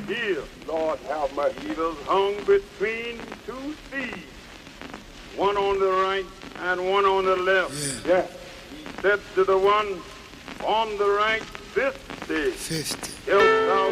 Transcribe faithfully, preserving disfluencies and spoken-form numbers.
Here, Lord have mercy. he was hung between two thieves, one on the right and one on the left. Yeah. Yes. He said to the one on the right, this day, fifty. wilt thou